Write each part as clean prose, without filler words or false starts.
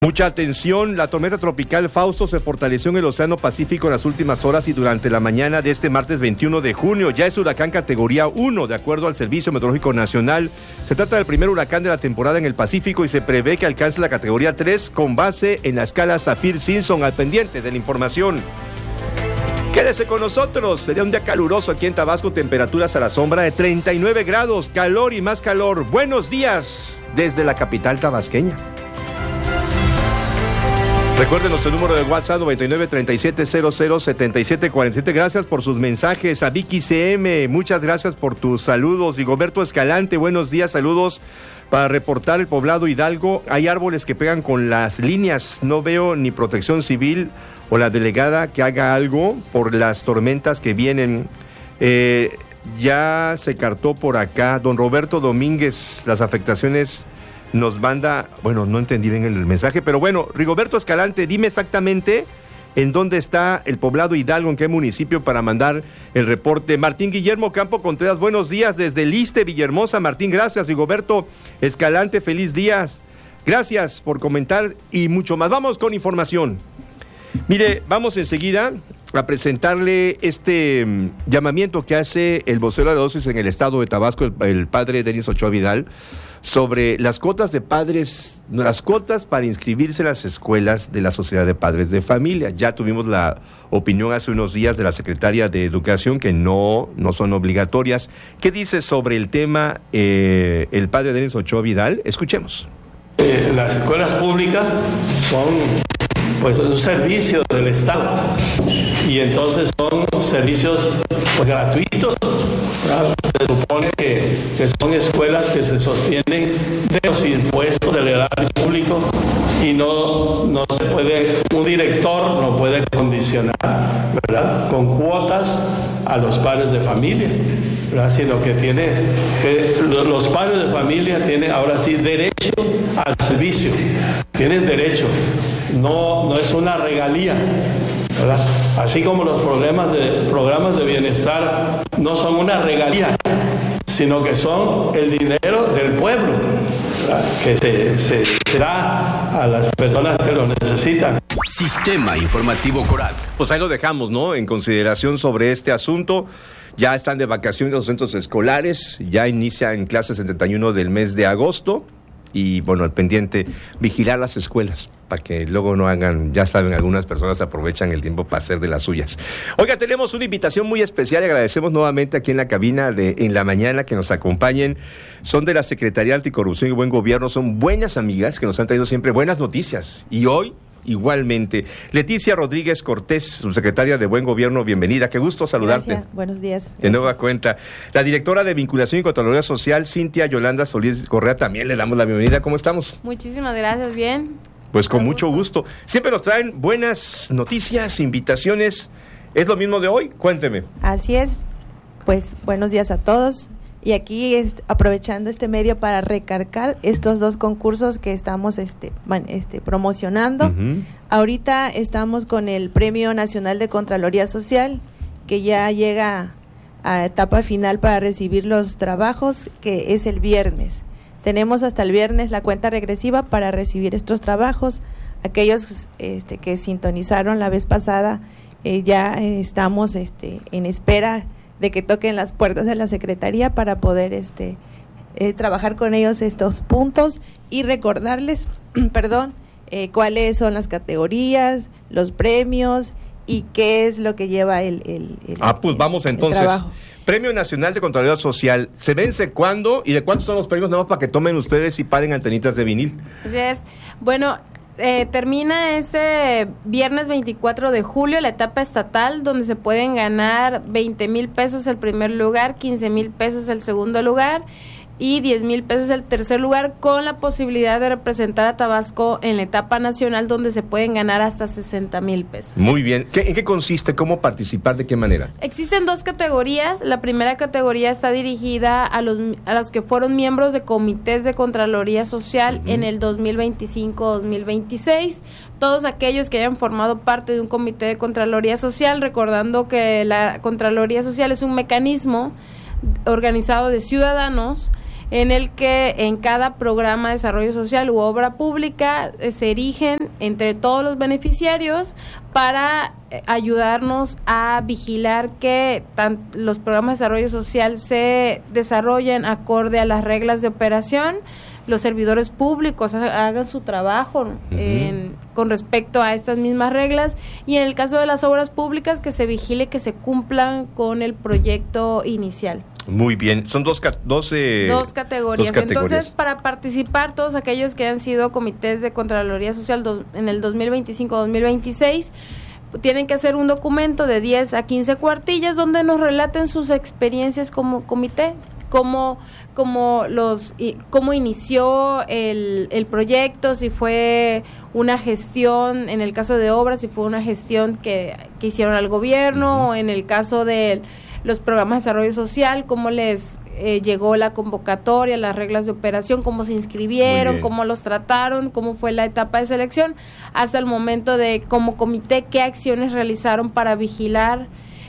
Mucha atención, la tormenta tropical Fausto se fortaleció en el Océano Pacífico en las últimas horas y durante la mañana de este martes 21 de junio. Ya es huracán categoría 1, de acuerdo al Servicio Meteorológico Nacional. Se trata del primer huracán de la temporada en el Pacífico y se prevé que alcance la categoría 3 con base en la escala Saffir-Simpson. Al pendiente de la información. Quédese con nosotros, sería un día caluroso aquí en Tabasco, temperaturas a la sombra de 39 grados, calor y más calor. Buenos días desde la capital tabasqueña. Recuerden nuestro número de WhatsApp 9937007747. Gracias por sus mensajes. A Vicky CM, muchas gracias por tus saludos. Rigoberto Escalante, buenos días, saludos para reportar el poblado Hidalgo. Hay árboles que pegan con las líneas. No veo ni Protección Civil o la delegada que haga algo por las tormentas que vienen. Ya se cartó por acá. Don Roberto Domínguez, las afectaciones nos manda, bueno, no entendí bien el mensaje, pero bueno, Rigoberto Escalante, dime exactamente en dónde está el poblado Hidalgo, en qué municipio, para mandar el reporte. Martín Guillermo Campo Contreras, buenos días desde Liste, Villahermosa. Martín, gracias. Rigoberto Escalante, feliz días. Gracias por comentar y mucho más. Vamos con información. Mire, vamos enseguida a presentarle este llamamiento que hace el vocero de la diócesis en el estado de Tabasco, el padre Denis Ochoa Vidal, sobre las cuotas de padres, las cuotas para inscribirse en las escuelas de la Sociedad de Padres de Familia. Ya tuvimos la opinión hace unos días de la secretaria de Educación que no son obligatorias. ¿Qué dice sobre el tema el padre Denis Ochoa Vidal? Escuchemos. Las escuelas públicas son pues un servicio del Estado y entonces son servicios pues, gratuitos. Se supone que son escuelas que se sostienen de los impuestos del erario público y no se puede, un director no puede condicionar, ¿verdad?, con cuotas a los padres de familia, ¿verdad?, sino que los padres de familia tienen ahora sí derecho al servicio, tienen derecho, no es una regalía, ¿verdad? Así como los programas de bienestar no son una regalía, sino que son el dinero del pueblo, ¿verdad?, que se da a las personas que lo necesitan. Sistema Informativo Coral. Pues ahí lo dejamos, ¿no?, en consideración sobre este asunto. Ya están de vacaciones los centros escolares, ya inician clases el 31 del mes de agosto. Y bueno, al pendiente, vigilar las escuelas, para que luego no hagan, ya saben, algunas personas aprovechan el tiempo para hacer de las suyas. Oiga, tenemos una invitación muy especial y agradecemos nuevamente aquí en la cabina de En la Mañana que nos acompañen. Son de la Secretaría Anticorrupción y Buen Gobierno, son buenas amigas que nos han traído siempre buenas noticias. Y hoy, igualmente, Leticia Rodríguez Cortés, subsecretaria de Buen Gobierno, bienvenida, qué gusto saludarte. Gracias. Buenos días. De nueva cuenta. La directora de Vinculación y Contraloría Social, Cintia Yolanda Solís Correa, también le damos la bienvenida. ¿Cómo estamos? Muchísimas gracias, bien. Pues con mucho gusto. Siempre nos traen buenas noticias, invitaciones. ¿Es lo mismo de hoy? Cuénteme. Así es. Pues buenos días a todos. Y aquí aprovechando este medio para recargar estos dos concursos que estamos promocionando. Uh-huh. Ahorita estamos con el Premio Nacional de Contraloría Social, que ya llega a etapa final para recibir los trabajos, que es el viernes. Tenemos hasta el viernes la cuenta regresiva para recibir estos trabajos. Aquellos que sintonizaron la vez pasada, ya estamos en espera de que toquen las puertas de la Secretaría para poder trabajar con ellos estos puntos y recordarles, cuáles son las categorías, los premios y qué es lo que lleva pues vamos entonces. Premio Nacional de Contraloría Social, ¿se vence cuándo y de cuántos son los premios? Nada más para que tomen ustedes y paren antenitas de vinil. Así es. Bueno, termina este viernes 24 de julio la etapa estatal, donde se pueden ganar 20,000 pesos el primer lugar, 15,000 pesos el segundo lugar y 10,000 pesos el tercer lugar, con la posibilidad de representar a Tabasco en la etapa nacional, donde se pueden ganar hasta 60,000 pesos. Muy bien. ¿En qué consiste? ¿Cómo participar? ¿De qué manera? Existen dos categorías. La primera categoría está dirigida a los que fueron miembros de comités de Contraloría Social en el 2025-2026. Todos aquellos que hayan formado parte de un comité de Contraloría Social, recordando que la Contraloría Social es un mecanismo organizado de ciudadanos en el que en cada programa de desarrollo social u obra pública se erigen entre todos los beneficiarios para ayudarnos a vigilar que los programas de desarrollo social se desarrollen acorde a las reglas de operación, los servidores públicos hagan su trabajo con respecto a estas mismas reglas, y en el caso de las obras públicas que se vigile que se cumplan con el proyecto inicial. Muy bien, son dos categorías. Entonces, para participar, todos aquellos que han sido comités de Contraloría Social en el 2025-2026, tienen que hacer un documento de 10 a 15 cuartillas donde nos relaten sus experiencias como comité, cómo inició el proyecto, si fue una gestión, en el caso de obras, si fue una gestión que hicieron al gobierno, o en el caso de los programas de desarrollo social, cómo les llegó la convocatoria, las reglas de operación, cómo se inscribieron, cómo los trataron, cómo fue la etapa de selección, hasta el momento de como comité, qué acciones realizaron para vigilar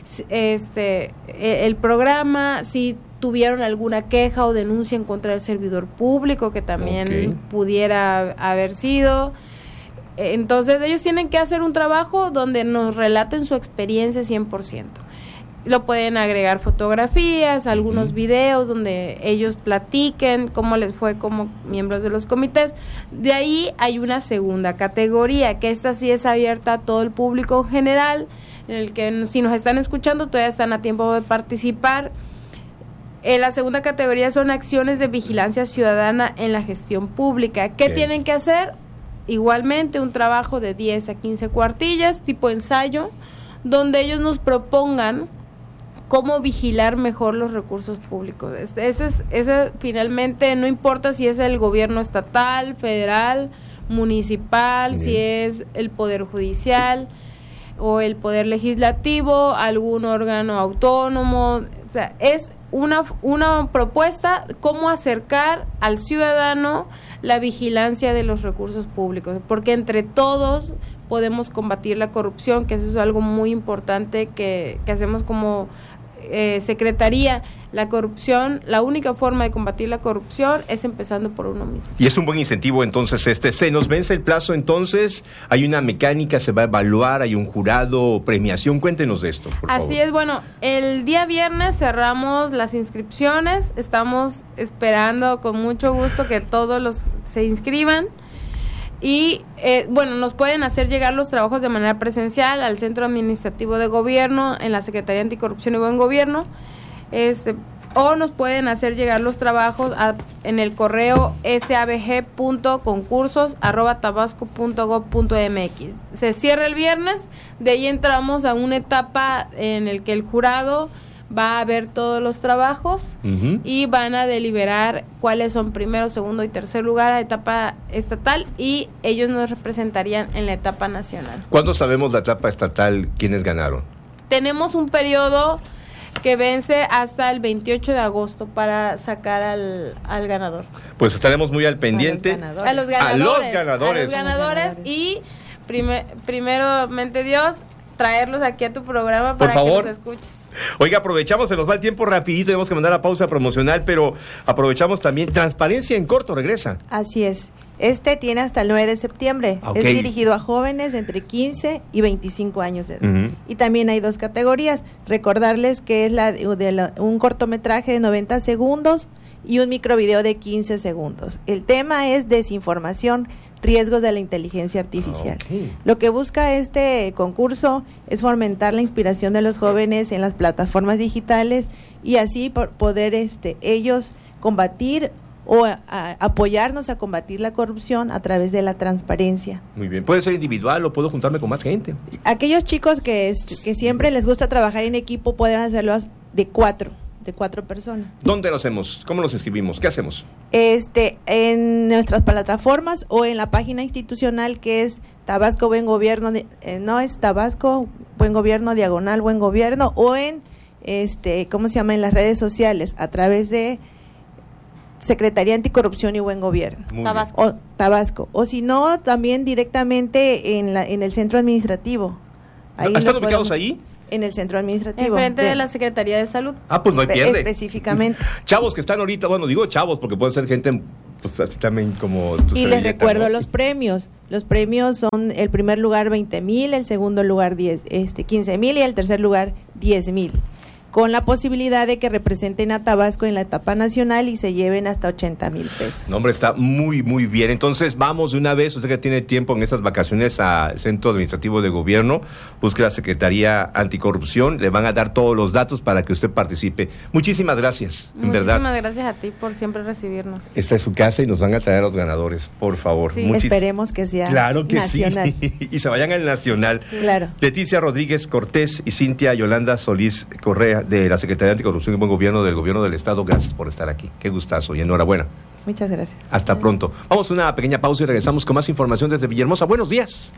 el programa, si tuvieron alguna queja o denuncia en contra del servidor público, que también pudiera haber sido. Entonces ellos tienen que hacer un trabajo donde nos relaten su experiencia 100%. Lo pueden agregar fotografías, algunos videos donde ellos platiquen cómo les fue como miembros de los comités. De ahí hay una segunda categoría, que esta sí es abierta a todo el público en general, en el que si nos están escuchando todavía están a tiempo de participar. La segunda categoría son acciones de vigilancia ciudadana en la gestión pública. ¿Qué tienen que hacer? Igualmente un trabajo de 10 a 15 cuartillas, tipo ensayo, donde ellos nos propongan cómo vigilar mejor los recursos públicos. Ese finalmente no importa si es el gobierno estatal, federal, municipal, si es el poder judicial o el poder legislativo, algún órgano autónomo. O sea, es una propuesta cómo acercar al ciudadano la vigilancia de los recursos públicos, porque entre todos podemos combatir la corrupción, que eso es algo muy importante que hacemos como Secretaría. La corrupción, la única forma de combatir la corrupción es empezando por uno mismo. Y es un buen incentivo, entonces, se nos vence el plazo, entonces, hay una mecánica, se va a evaluar, hay un jurado, premiación, cuéntenos de esto, por favor. Así es, bueno, el día viernes cerramos las inscripciones, estamos esperando con mucho gusto que todos se inscriban. Y, nos pueden hacer llegar los trabajos de manera presencial al Centro Administrativo de Gobierno, en la Secretaría Anticorrupción y Buen Gobierno, o nos pueden hacer llegar los trabajos en el correo sabg.concursos@tabasco.gov.mx. Se cierra el viernes, de ahí entramos a una etapa en el que el jurado va a ver todos los trabajos y van a deliberar cuáles son primero, segundo y tercer lugar a etapa estatal, y ellos nos representarían en la etapa nacional. ¿Cuándo sabemos la etapa estatal quiénes ganaron? Tenemos un periodo que vence hasta el 28 de agosto para sacar al ganador. Pues estaremos muy al pendiente. A los ganadores y primeramente Dios, traerlos aquí a tu programa para que los escuches. Oiga, aprovechamos, se nos va el tiempo rapidito, tenemos que mandar a pausa promocional, pero aprovechamos también, Transparencia en Corto regresa. Así es, tiene hasta el 9 de septiembre, es dirigido a jóvenes entre 15 y 25 años de edad, y también hay dos categorías, recordarles que es un cortometraje de 90 segundos y un microvideo de 15 segundos. El tema es desinformación, riesgos de la inteligencia artificial. Lo que busca este concurso es fomentar la inspiración de los jóvenes en las plataformas digitales y así poder ellos combatir o apoyarnos a combatir la corrupción a través de la transparencia. Muy bien, puede ser individual o puedo juntarme con más gente. Aquellos chicos que siempre les gusta trabajar en equipo pueden hacerlo de cuatro personas. ¿Dónde lo hacemos? ¿Cómo los escribimos? ¿Qué hacemos? En nuestras plataformas o en la página institucional que es Tabasco Buen Gobierno, es Tabasco Buen Gobierno /Buen Gobierno, o en en las redes sociales a través de Secretaría Anticorrupción y Buen Gobierno. Tabasco. O si no, también directamente en el centro administrativo. ¿Están ubicados ahí? en el centro administrativo. Enfrente de la Secretaría de Salud. Pues no hay pierde. Específicamente. Chavos que están ahorita, bueno, digo chavos porque puede ser gente pues así también como tu Y les servilleta, recuerdo, ¿no? los premios. Los premios son el primer lugar 20,000, el segundo lugar 15,000 y el tercer lugar 10,000. Con la posibilidad de que representen a Tabasco en la etapa nacional y se lleven hasta 80,000 pesos. No, hombre, está muy, muy bien. Entonces, vamos de una vez, usted que tiene tiempo en estas vacaciones al Centro Administrativo de Gobierno, busque la Secretaría Anticorrupción, le van a dar todos los datos para que usted participe. Muchísimas gracias, en verdad. Muchísimas gracias a ti por siempre recibirnos. Esta es su casa y nos van a traer a los ganadores, por favor. Sí. Esperemos que sea Claro que nacional. sí. Y se vayan al nacional. Claro. Leticia Rodríguez Cortés y Cintia Yolanda Solís Correa de la Secretaría Anticorrupción y Buen Gobierno del Gobierno del Estado, gracias por estar aquí. Qué gustazo y enhorabuena. Muchas gracias. Hasta pronto. Vamos a una pequeña pausa y regresamos con más información desde Villahermosa. Buenos días.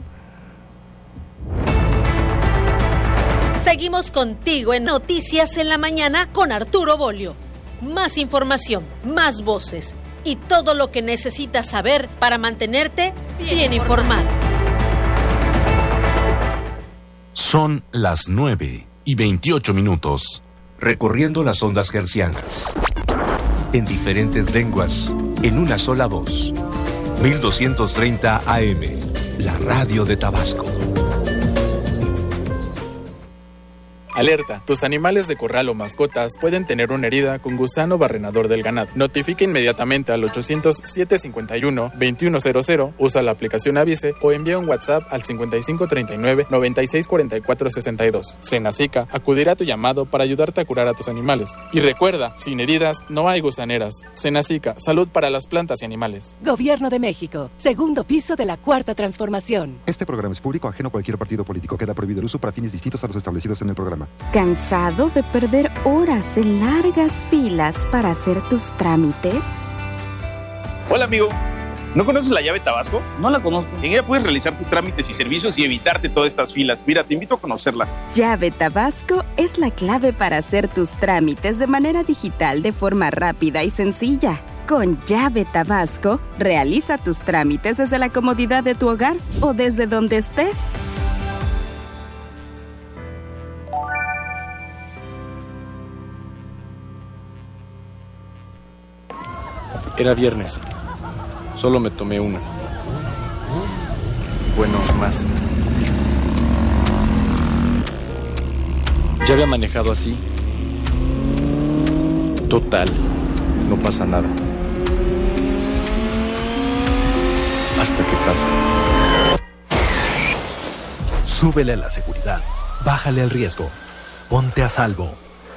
Seguimos contigo en Noticias en la Mañana con Arturo Bolio. Más información, más voces y todo lo que necesitas saber para mantenerte bien informado. Son las 9:28. Recorriendo las ondas hercianas. En diferentes lenguas, en una sola voz. 1230 AM, la radio de Tabasco. Alerta, tus animales de corral o mascotas pueden tener una herida con gusano barrenador del ganado. Notifica inmediatamente al 800-751-2100, usa la aplicación Avise o envía un WhatsApp al 5539-964462. Senacica acudirá a tu llamado para ayudarte a curar a tus animales. Y recuerda, sin heridas no hay gusaneras. Senacica, salud para las plantas y animales. Gobierno de México, segundo piso de la Cuarta Transformación. Este programa es público, ajeno a cualquier partido político. Queda prohibido el uso para fines distintos a los establecidos en el programa. ¿Cansado de perder horas en largas filas para hacer tus trámites? Hola amigo, ¿no conoces la llave Tabasco? No la conozco. En ella puedes realizar tus trámites y servicios y evitarte todas estas filas. Mira, te invito a conocerla. Llave Tabasco es la clave para hacer tus trámites de manera digital de forma rápida y sencilla. Con Llave Tabasco, realiza tus trámites desde la comodidad de tu hogar o desde donde estés. Era viernes. Solo me tomé una. Bueno, más. Ya había manejado así. Total, no pasa nada. Hasta que pasa. Súbele a la seguridad, bájale al riesgo, ponte a salvo.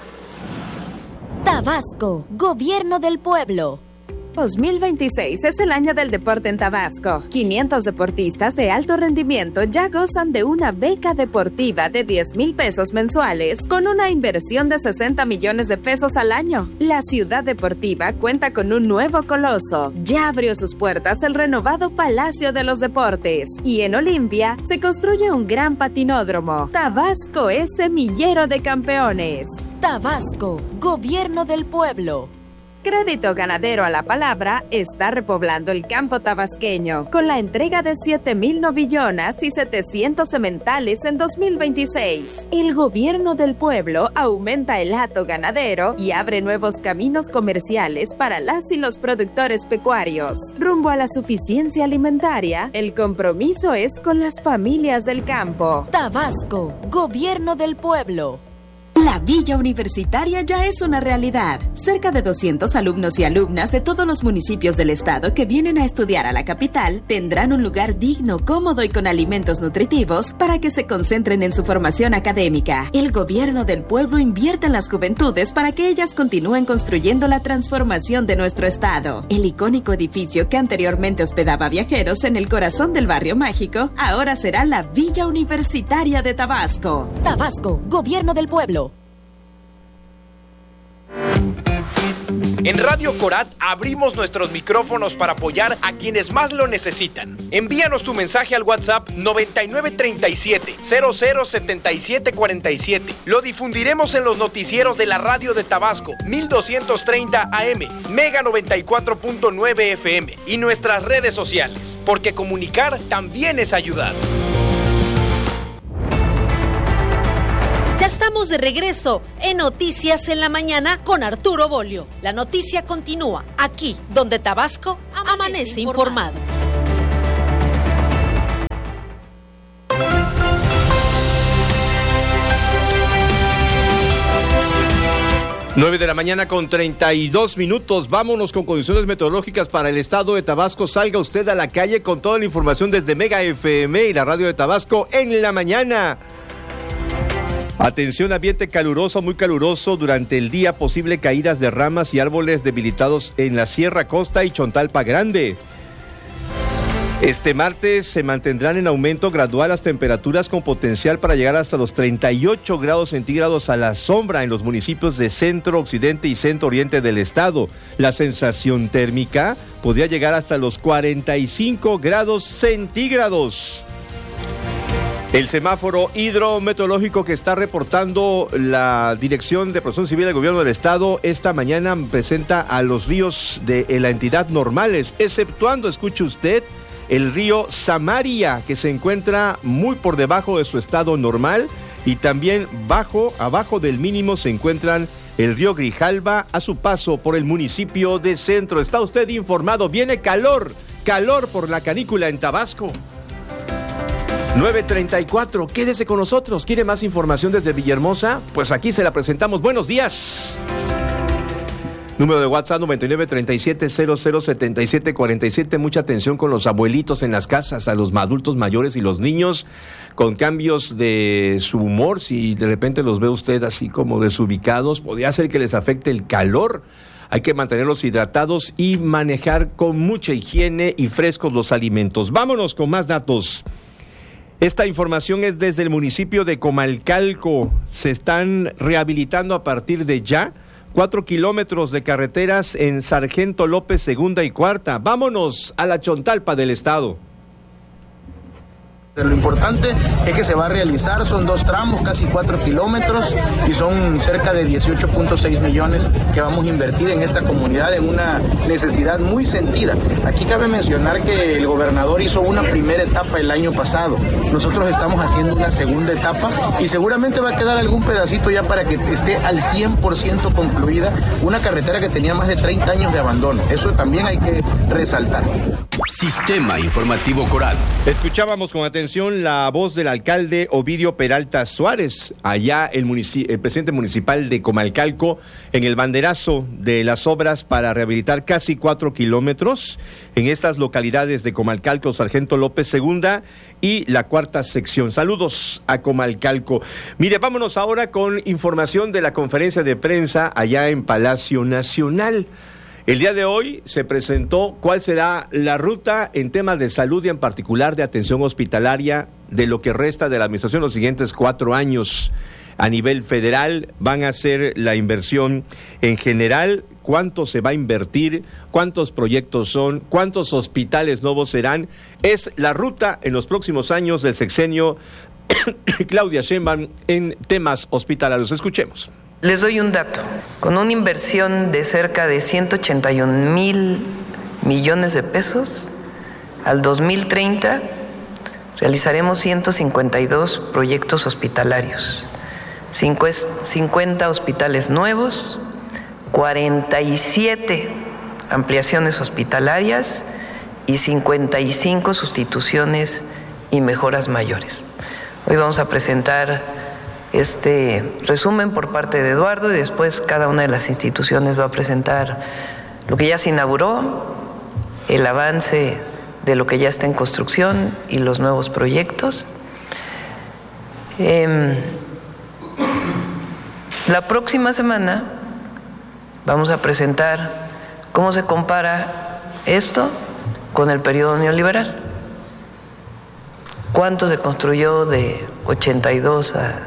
Tabasco, Gobierno del Pueblo. 2026 es el año del deporte en Tabasco. 500 deportistas de alto rendimiento ya gozan de una beca deportiva de 10,000 pesos mensuales con una inversión de 60 millones de pesos al año. La ciudad deportiva cuenta con un nuevo coloso. Ya abrió sus puertas el renovado Palacio de los Deportes. Y en Olimpia se construye un gran patinódromo. Tabasco es semillero de campeones. Tabasco, Gobierno del Pueblo. Crédito Ganadero a la Palabra está repoblando el campo tabasqueño con la entrega de 7,000 novillonas y 700 sementales en 2026. El Gobierno del Pueblo aumenta el hato ganadero y abre nuevos caminos comerciales para las y los productores pecuarios. Rumbo a la suficiencia alimentaria, el compromiso es con las familias del campo. Tabasco, Gobierno del Pueblo. La Villa Universitaria ya es una realidad. Cerca de 200 alumnos y alumnas de todos los municipios del estado que vienen a estudiar a la capital tendrán un lugar digno, cómodo y con alimentos nutritivos para que se concentren en su formación académica. El Gobierno del Pueblo invierte en las juventudes para que ellas continúen construyendo la transformación de nuestro estado. El icónico edificio que anteriormente hospedaba viajeros en el corazón del Barrio Mágico ahora será la Villa Universitaria de Tabasco. Tabasco, Gobierno del Pueblo. En Radio Corat abrimos nuestros micrófonos para apoyar a quienes más lo necesitan. Envíanos tu mensaje al WhatsApp 9937-007747. Lo difundiremos en los noticieros de la radio de Tabasco, 1230 AM, Mega 94.9 FM y nuestras redes sociales, porque comunicar también es ayudar. Estamos de regreso en Noticias en la Mañana con Arturo Bolio. La noticia continúa aquí, donde Tabasco amanece informado. Nueve de la mañana con 32 minutos. Vámonos con condiciones meteorológicas para el estado de Tabasco. Salga usted a la calle con toda la información desde Mega FM y la radio de Tabasco en la mañana. Atención, ambiente caluroso, muy caluroso durante el día. Posible caídas de ramas y árboles debilitados en la Sierra Costa y Chontalpa Grande. Este martes se mantendrán en aumento gradual las temperaturas con potencial para llegar hasta los 38 grados centígrados a la sombra en los municipios de centro, occidente y centro oriente del estado. La sensación térmica podría llegar hasta los 45 grados centígrados. El semáforo hidrometeorológico que está reportando la Dirección de Protección Civil del Gobierno del Estado esta mañana presenta a los ríos de la entidad normales, exceptuando, escuche usted, el río Samaria, que se encuentra muy por debajo de su estado normal, y también abajo del mínimo se encuentran el río Grijalva a su paso por el municipio de Centro. Está usted informado, viene calor por la canícula en Tabasco. 9:34, quédese con nosotros. ¿Quiere más información desde Villahermosa? Pues aquí se la presentamos. Buenos días. Número de WhatsApp 9937007747. Mucha atención con los abuelitos en las casas, a los adultos mayores y los niños con cambios de su humor. Si de repente los ve usted así como desubicados, podría ser que les afecte el calor. Hay que mantenerlos hidratados y manejar con mucha higiene y frescos los alimentos. Vámonos con más datos. Esta información es desde el municipio de Comalcalco. Se están rehabilitando a partir de ya 4 kilómetros de carreteras en Sargento López, segunda y cuarta. Vámonos a la Chontalpa del estado. Lo importante es que se va a realizar, son 2 tramos, casi 4 kilómetros y son cerca de 18.6 millones que vamos a invertir en esta comunidad en una necesidad muy sentida. Aquí cabe mencionar que el gobernador hizo una primera etapa el año pasado. Nosotros estamos haciendo una segunda etapa y seguramente va a quedar algún pedacito ya para que esté al 100% concluida una carretera que tenía más de 30 años de abandono. Eso también hay que resaltar. Sistema Informativo Coral. Escuchábamos con atención la voz del alcalde Ovidio Peralta Suárez, allá el presidente municipal de Comalcalco, en el banderazo de las obras para rehabilitar casi 4 kilómetros en estas localidades de Comalcalco, Sargento López segunda y la cuarta sección. Saludos a Comalcalco. Mire, vámonos ahora con información de la conferencia de prensa allá en Palacio Nacional. El día de hoy se presentó cuál será la ruta en temas de salud y en particular de atención hospitalaria de lo que resta de la administración los siguientes 4 años. A nivel federal van a hacer la inversión en general, cuánto se va a invertir, cuántos proyectos son, cuántos hospitales nuevos serán. Es la ruta en los próximos años del sexenio Claudia Sheinbaum en temas hospitalarios. Escuchemos. Les doy un dato. Con una inversión de cerca de 181,000 millones de pesos, al 2030 realizaremos 152 proyectos hospitalarios, 50 hospitales nuevos, 47 ampliaciones hospitalarias y 55 sustituciones y mejoras mayores. Hoy vamos a presentar este resumen por parte de Eduardo y después cada una de las instituciones va a presentar lo que ya se inauguró, el avance de lo que ya está en construcción y los nuevos proyectos. La próxima semana vamos a presentar cómo se compara esto con el periodo neoliberal. ¿Cuánto se construyó de 82 a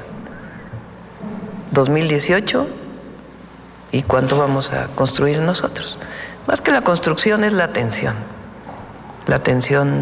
2018 y cuánto vamos a construir nosotros? Más que la construcción es la atención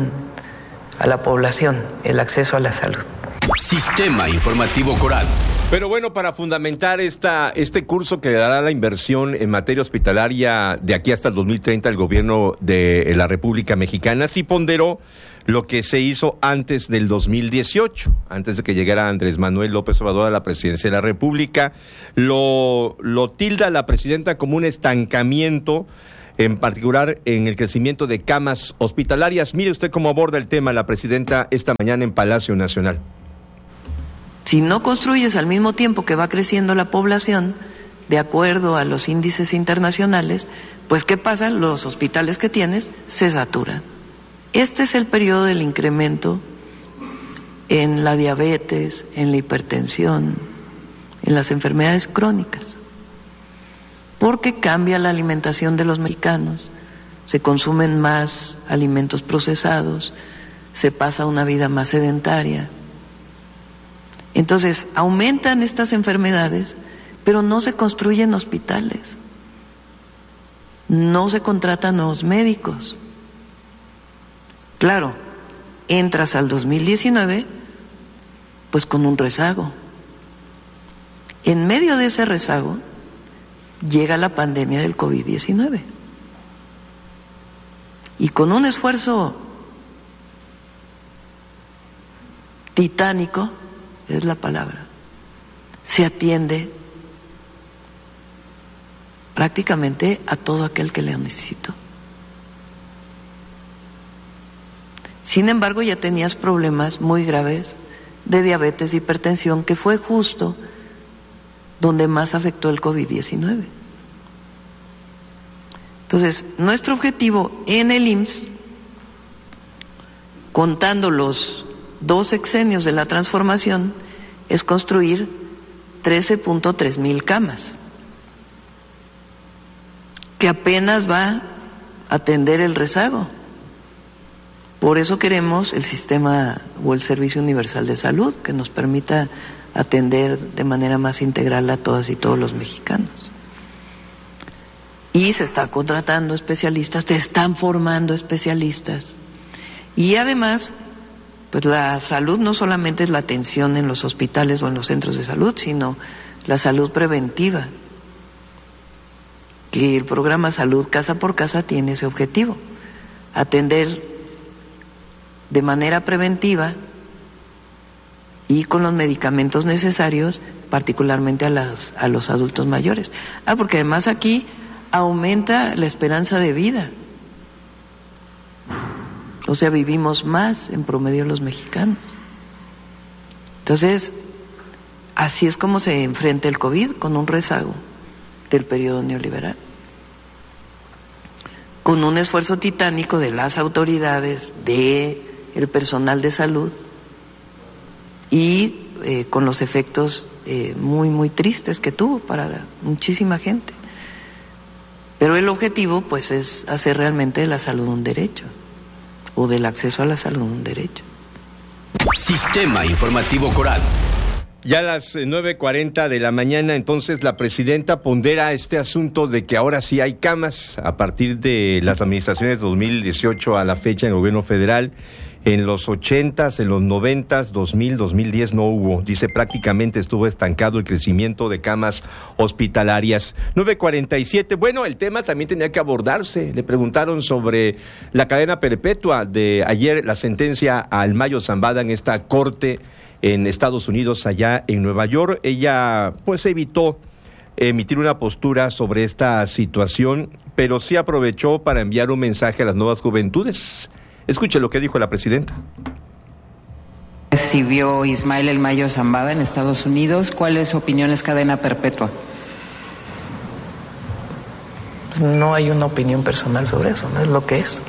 a la población, el acceso a la salud. Sistema Informativo Coral. Pero bueno, para fundamentar este curso que dará la inversión en materia hospitalaria de aquí hasta el 2030, el gobierno de la República Mexicana sí ponderó lo que se hizo antes del 2018, antes de que llegara Andrés Manuel López Obrador a la presidencia de la República. Lo tilda la presidenta como un estancamiento, en particular en el crecimiento de camas hospitalarias. Mire usted cómo aborda el tema la presidenta esta mañana en Palacio Nacional. Si no construyes al mismo tiempo que va creciendo la población, de acuerdo a los índices internacionales, pues ¿qué pasa? Los hospitales que tienes se saturan. Este es el periodo del incremento en la diabetes, en la hipertensión, en las enfermedades crónicas, porque cambia la alimentación de los mexicanos, se consumen más alimentos procesados, se pasa una vida más sedentaria. Entonces, aumentan estas enfermedades, pero no se construyen hospitales, no se contratan nuevos médicos. Claro, entras al 2019, pues con un rezago. En medio de ese rezago, llega la pandemia del COVID-19. Y con un esfuerzo titánico, es la palabra, se atiende prácticamente a todo aquel que le necesitó. Sin embargo, ya tenías problemas muy graves de diabetes, hipertensión, que fue justo donde más afectó el COVID-19. Entonces, nuestro objetivo en el IMSS, contando los 2 sexenios de la transformación, es construir 13.3 mil camas, que apenas va a atender el rezago. Por eso queremos el sistema o el Servicio Universal de Salud, que nos permita atender de manera más integral a todas y todos los mexicanos. Y se está contratando especialistas, te están formando especialistas. Y además, pues la salud no solamente es la atención en los hospitales o en los centros de salud, sino la salud preventiva, que el programa Salud Casa por Casa tiene ese objetivo, atender de manera preventiva y con los medicamentos necesarios, particularmente a los adultos mayores. Porque además aquí aumenta la esperanza de vida. O sea, vivimos más en promedio los mexicanos. Entonces, así es como se enfrenta el COVID, con un rezago del periodo neoliberal, con un esfuerzo titánico de las autoridades, de el personal de salud y con los efectos muy, muy tristes que tuvo para muchísima gente. Pero el objetivo, pues, es hacer realmente de la salud un derecho, o del acceso a la salud un derecho. Sistema Informativo Coral. Ya a las 9:40 de la mañana, entonces, la presidenta pondera este asunto de que ahora sí hay camas a partir de las administraciones 2018 a la fecha en el gobierno federal. En los 80s, en los 90s, 2000, 2010 no hubo. Dice, prácticamente estuvo estancado el crecimiento de camas hospitalarias. 9:47. Bueno, el tema también tenía que abordarse. Le preguntaron sobre la cadena perpetua de ayer, la sentencia a Almayo Zambada en esta corte en Estados Unidos, allá en Nueva York. Ella, pues, evitó emitir una postura sobre esta situación, pero sí aprovechó para enviar un mensaje a las nuevas juventudes. Escuche lo que dijo la presidenta. Recibió Ismael El Mayo Zambada en Estados Unidos. ¿Cuál es su opinión? ¿Es cadena perpetua? No hay una opinión personal sobre eso, no es lo que es.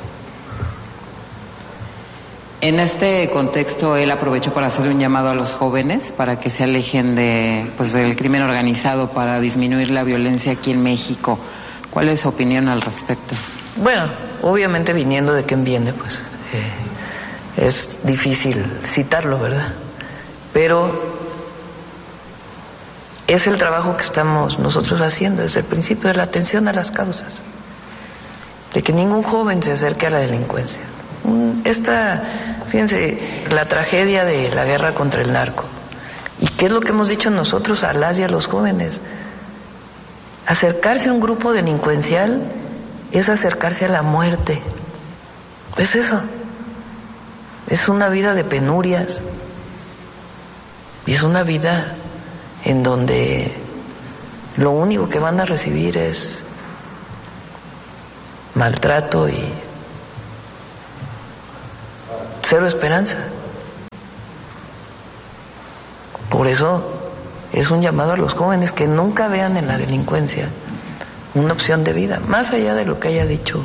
En este contexto, él aprovechó para hacer un llamado a los jóvenes para que se alejen del crimen organizado, para disminuir la violencia aquí en México. ¿Cuál es su opinión al respecto? Bueno, obviamente viniendo de quien viene, pues es difícil citarlo, ¿verdad? Pero es el trabajo que estamos nosotros haciendo desde el principio, de la atención a las causas, de que ningún joven se acerque a la delincuencia. Fíjense, la tragedia de la guerra contra el narco ¿Y qué es lo que hemos dicho nosotros a las y a los jóvenes? Acercarse a un grupo delincuencial es acercarse a la muerte. Es eso. Es una vida de penurias. Y es una vida en donde lo único que van a recibir es maltrato y cero esperanza. Por eso es un llamado a los jóvenes que nunca vean en la delincuencia una opción de vida, más allá de lo que haya dicho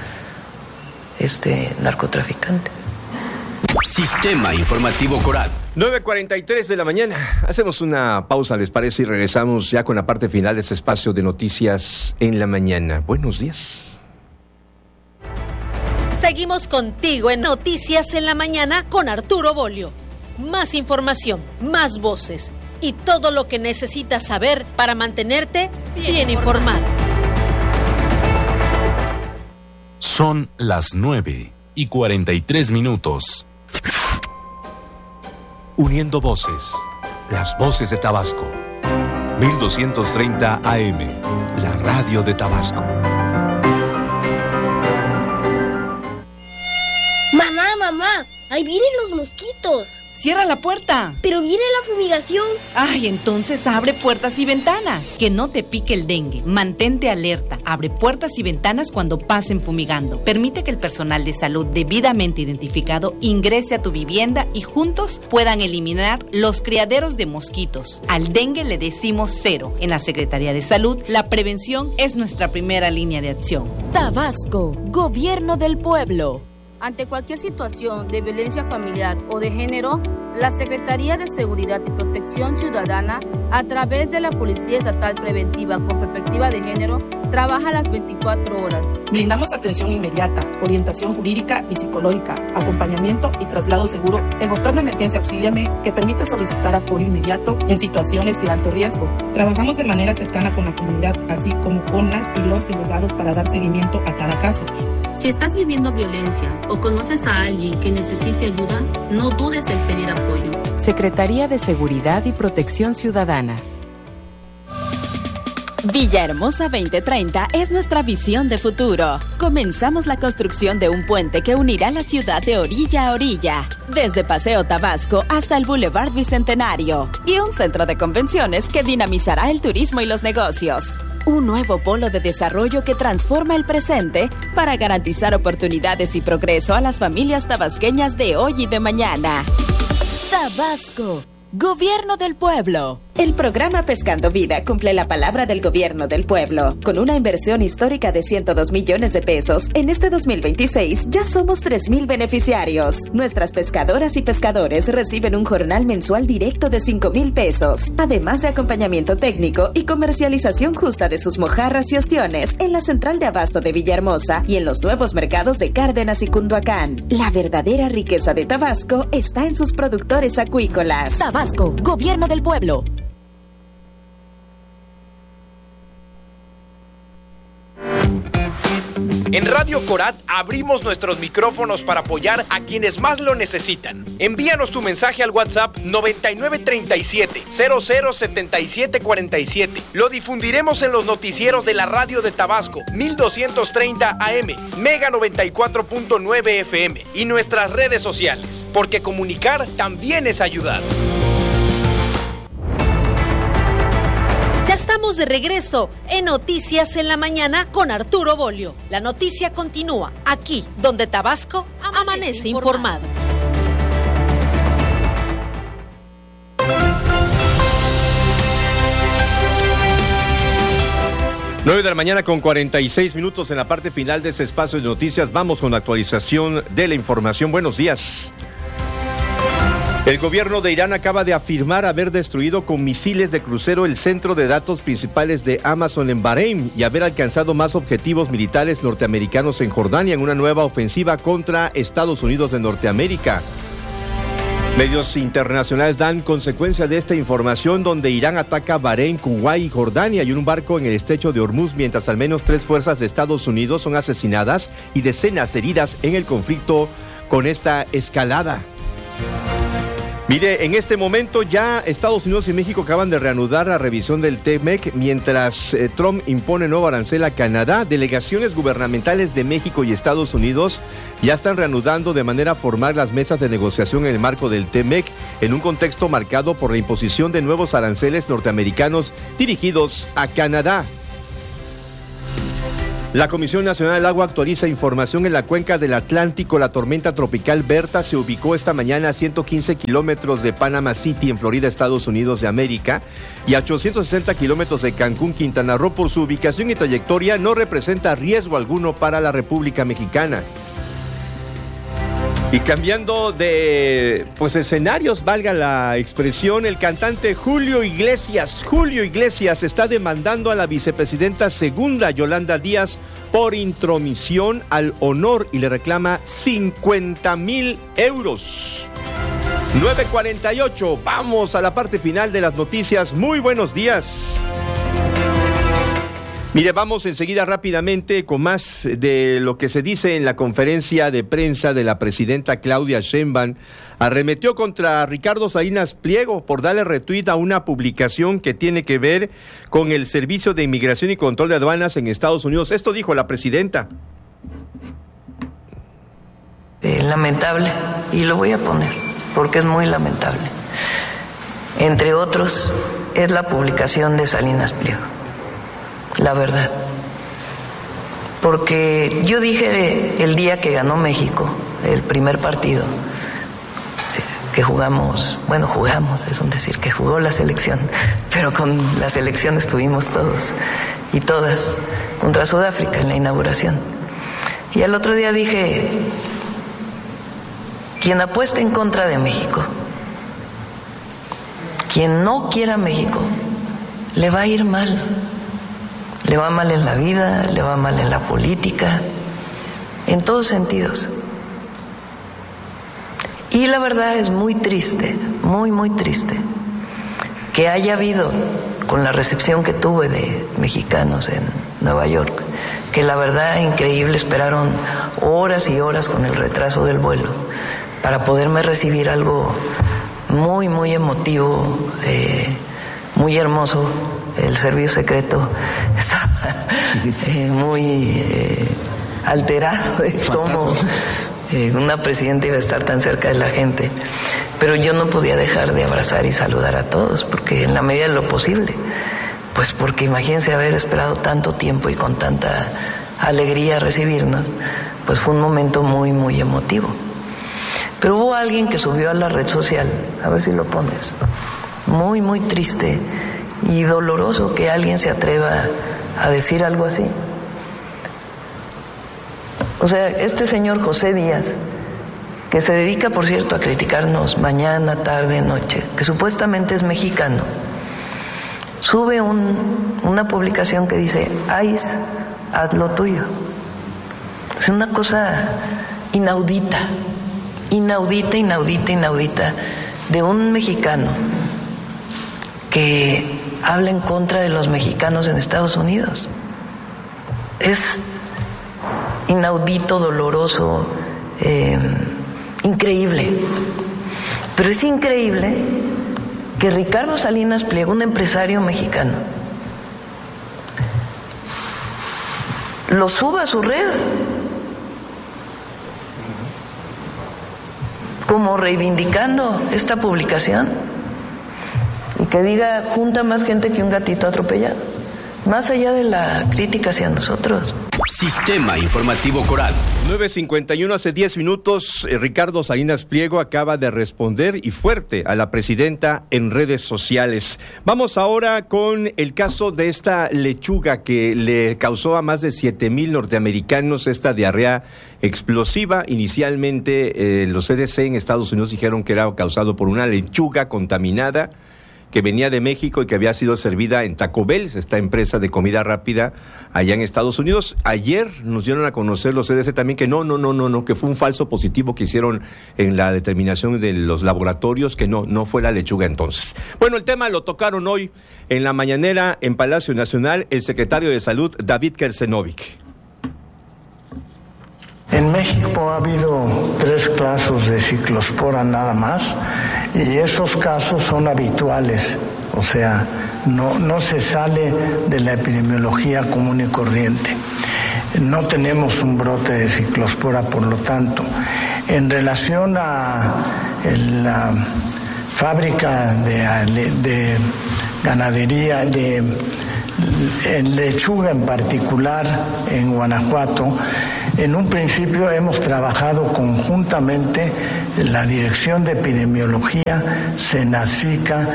este narcotraficante. Sistema Informativo Corat. 9:43 de la mañana. Hacemos una pausa, ¿les parece? Y regresamos ya con la parte final de este espacio de noticias en la mañana. Buenos días. Seguimos contigo en Noticias en la Mañana con Arturo Bolio. Más información, más voces y todo lo que necesitas saber para mantenerte bien informado. Son las 9:43. Uniendo voces, las voces de Tabasco. 1230 AM, la radio de Tabasco. Mamá, ahí vienen los mosquitos. ¡Cierra la puerta! Pero viene la fumigación. Ay, entonces abre puertas y ventanas. Que no te pique el dengue. Mantente alerta. Abre puertas y ventanas cuando pasen fumigando. Permite que el personal de salud debidamente identificado ingrese a tu vivienda y juntos puedan eliminar los criaderos de mosquitos. Al dengue le decimos cero. En la Secretaría de Salud, la prevención es nuestra primera línea de acción. Tabasco, Gobierno del Pueblo. Ante cualquier situación de violencia familiar o de género, la Secretaría de Seguridad y Protección Ciudadana, a través de la Policía Estatal Preventiva con Perspectiva de Género, trabaja las 24 horas. Brindamos atención inmediata, orientación jurídica y psicológica, acompañamiento y traslado seguro. El botón de emergencia Auxíliame, que permite solicitar apoyo inmediato en situaciones de alto riesgo. Trabajamos de manera cercana con la comunidad, así como con las y los delegados para dar seguimiento a cada caso. Si estás viviendo violencia o conoces a alguien que necesite ayuda, no dudes en pedir apoyo. Secretaría de Seguridad y Protección Ciudadana. Villahermosa 2030 es nuestra visión de futuro. Comenzamos la construcción de un puente que unirá la ciudad de orilla a orilla, desde Paseo Tabasco hasta el Boulevard Bicentenario, y un centro de convenciones que dinamizará el turismo y los negocios. Un nuevo polo de desarrollo que transforma el presente para garantizar oportunidades y progreso a las familias tabasqueñas de hoy y de mañana. Tabasco, Gobierno del Pueblo. El programa Pescando Vida cumple la palabra del Gobierno del Pueblo. Con una inversión histórica de 102 millones de pesos, en este 2026 ya somos 3,000 beneficiarios. Nuestras pescadoras y pescadores reciben un jornal mensual directo de 5,000 pesos, además de acompañamiento técnico y comercialización justa de sus mojarras y ostiones en la central de abasto de Villahermosa y en los nuevos mercados de Cárdenas y Cunduacán. La verdadera riqueza de Tabasco está en sus productores acuícolas. Tabasco, Gobierno del Pueblo. En Radio Corat abrimos nuestros micrófonos para apoyar a quienes más lo necesitan. Envíanos tu mensaje al WhatsApp 9937-007747. Lo difundiremos en los noticieros de la radio de Tabasco, 1230 AM, Mega 94.9 FM y nuestras redes sociales, porque comunicar también es ayudar. Ya estamos de regreso en Noticias en la Mañana con Arturo Bolio. La noticia continúa aquí, donde Tabasco amanece informado. Nueve de la mañana con 46 minutos en la parte final de este espacio de noticias. Vamos con la actualización de la información. Buenos días. El gobierno de Irán acaba de afirmar haber destruido con misiles de crucero el centro de datos principales de Amazon en Bahrein y haber alcanzado más objetivos militares norteamericanos en Jordania en una nueva ofensiva contra Estados Unidos de Norteamérica. Medios internacionales dan consecuencia de esta información, donde Irán ataca Bahrein, Kuwait y Jordania y un barco en el estrecho de Hormuz, mientras al menos 3 fuerzas de Estados Unidos son asesinadas y decenas heridas en el conflicto con esta escalada. Mire, en este momento ya Estados Unidos y México acaban de reanudar la revisión del TMEC, mientras Trump impone nuevo arancel a Canadá. Delegaciones gubernamentales de México y Estados Unidos ya están reanudando de manera formal las mesas de negociación en el marco del TMEC, en un contexto marcado por la imposición de nuevos aranceles norteamericanos dirigidos a Canadá. La Comisión Nacional del Agua actualiza información en la cuenca del Atlántico. La tormenta tropical Berta se ubicó esta mañana a 115 kilómetros de Panama City, en Florida, Estados Unidos de América, y a 860 kilómetros de Cancún, Quintana Roo. Por su ubicación y trayectoria, no representa riesgo alguno para la República Mexicana. Y cambiando de escenarios, valga la expresión, el cantante Julio Iglesias está demandando a la vicepresidenta segunda, Yolanda Díaz, por intromisión al honor y le reclama 50,000 euros. 9:48, vamos a la parte final de las noticias. Muy buenos días. Mire, vamos enseguida rápidamente con más de lo que se dice en la conferencia de prensa de la presidenta Claudia Sheinbaum. Arremetió contra Ricardo Salinas Pliego por darle retweet a una publicación que tiene que ver con el Servicio de Inmigración y Control de Aduanas en Estados Unidos. Esto dijo la presidenta. Lamentable, y lo voy a poner porque es muy lamentable. Entre otros, es la publicación de Salinas Pliego. La verdad, porque yo dije el día que ganó México el primer partido que jugamos, es un decir, que jugó la selección, pero con la selección estuvimos todos y todas contra Sudáfrica en la inauguración. Y al otro día dije, quien apueste en contra de México, quien no quiera México, le va a ir mal. Le va mal en la vida, le va mal en la política, en todos sentidos. Y la verdad es muy triste, muy, muy triste, que haya habido, con la recepción que tuve de mexicanos en Nueva York, que la verdad increíble, esperaron horas y horas con el retraso del vuelo para poderme recibir, algo muy, muy emotivo, muy hermoso. El servicio secreto estaba muy alterado de cómo una presidenta iba a estar tan cerca de la gente, pero yo no podía dejar de abrazar y saludar a todos, porque en la medida de lo posible, pues porque imagínense haber esperado tanto tiempo y con tanta alegría recibirnos, pues fue un momento muy, muy emotivo. Pero hubo alguien que subió a la red social, a ver si lo pones, muy, muy triste y doloroso que alguien se atreva a decir algo así. O sea, este señor José Díaz, que se dedica, por cierto, a criticarnos mañana, tarde, noche, que supuestamente es mexicano, sube una publicación que dice, ICE, haz lo tuyo. Es una cosa inaudita, de un mexicano que habla en contra de los mexicanos en Estados Unidos. Es inaudito, doloroso, increíble. Pero es increíble que Ricardo Salinas Pliego, un empresario mexicano, lo suba a su red como reivindicando esta publicación. Y que diga, junta más gente que un gatito atropellado. Más allá de la crítica hacia nosotros. Sistema Informativo Coral. 9:51, hace 10 minutos, Ricardo Salinas Pliego acaba de responder, y fuerte, a la presidenta en redes sociales. Vamos ahora con el caso de esta lechuga que le causó a más de 7,000 norteamericanos esta diarrea explosiva. Inicialmente, los CDC en Estados Unidos dijeron que era causado por una lechuga contaminada que venía de México y que había sido servida en Taco Bell, esta empresa de comida rápida allá en Estados Unidos. Ayer nos dieron a conocer los CDC también que no, que fue un falso positivo que hicieron en la determinación de los laboratorios, que no fue la lechuga entonces. Bueno, el tema lo tocaron hoy en la mañanera en Palacio Nacional el secretario de Salud, David Kersenovich. En México ha habido 3 casos de ciclospora nada más y esos casos son habituales, o sea, no se sale de la epidemiología común y corriente. No tenemos un brote de ciclospora, por lo tanto. En relación a la fábrica de ganadería, en lechuga en particular, en Guanajuato, en un principio hemos trabajado conjuntamente la Dirección de Epidemiología, Senacica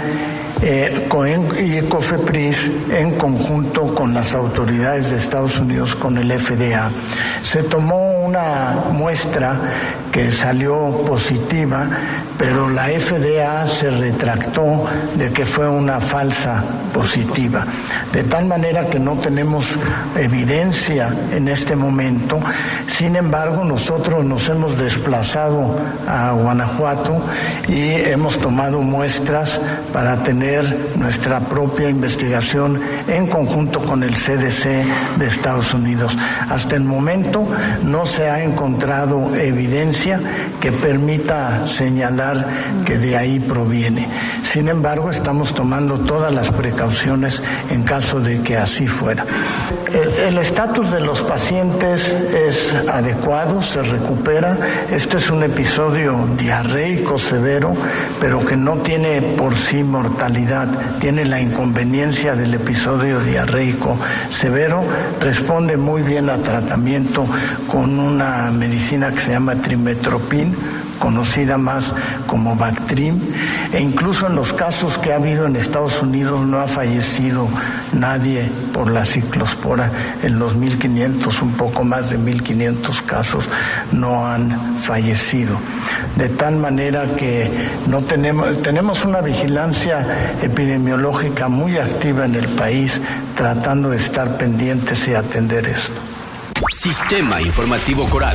y COFEPRIS en conjunto con las autoridades de Estados Unidos, con el FDA. Se tomó una muestra que salió positiva, pero la FDA se retractó de que fue una falsa positiva, de tal manera que no tenemos evidencia en este momento. Sin embargo, nosotros nos hemos desplazado a Guanajuato y hemos tomado muestras para tener nuestra propia investigación en conjunto con el CDC de Estados Unidos. Hasta el momento no se ha encontrado evidencia que permita señalar que de ahí proviene. Sin embargo, estamos tomando todas las precauciones en caso de que así fuera. El estatus de los pacientes es adecuado, se recupera. Este es un episodio diarreico severo, pero que no tiene por sí mortalidad, tiene la inconveniencia del episodio diarreico severo. Responde muy bien a tratamiento con una medicina que se llama trimetoprim, conocida más como Bactrim, e incluso en los casos que ha habido en Estados Unidos no ha fallecido nadie por la ciclospora. En los 1.500, un poco más de 1.500 casos no han fallecido. De tal manera que no tenemos una vigilancia epidemiológica muy activa en el país, tratando de estar pendientes y atender esto. Sistema Informativo Coral.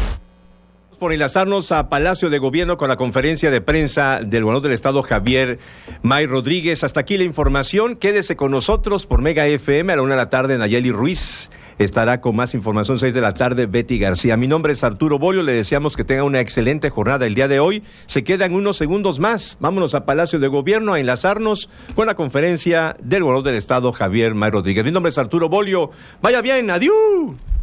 Por enlazarnos a Palacio de Gobierno con la conferencia de prensa del gobernador del estado, Javier May Rodríguez. Hasta aquí la información. Quédese con nosotros por Mega FM. A la 1 de la tarde, Nayeli Ruiz estará con más información. 6 de la tarde, Betty García. Mi nombre es Arturo Bolio. Le deseamos que tenga una excelente jornada el día de hoy. Se quedan unos segundos más. Vámonos a Palacio de Gobierno a enlazarnos con la conferencia del gobernador del estado, Javier May Rodríguez. Mi nombre es Arturo Bolio. Vaya bien. Adiós.